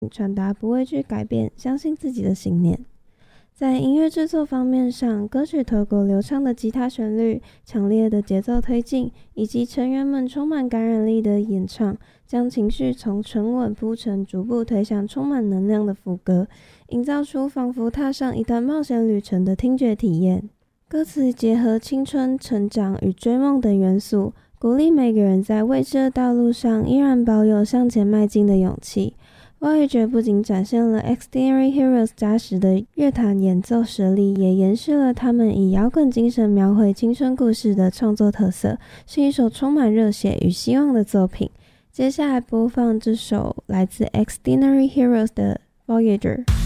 传达不畏惧改变、相信自己的信念。在音乐制作方面上，歌曲透过流畅的吉他旋律、强烈的节奏推进，以及成员们充满感染力的演唱，将情绪从沉稳铺陈逐步推向充满能量的副歌，营造出仿佛踏上一段冒险旅程的听觉体验。歌词结合青春、成长与追梦等元素，鼓励每个人在未知的道路上依然保有向前迈进的勇气。Voyager 不仅展现了 Extraordinary Heroes 扎实的乐坛演奏实力，也延续了他们以摇滚精神描绘青春故事的创作特色，是一首充满热血与希望的作品。接下来播放这首来自 Extraordinary Heroes 的 Voyager。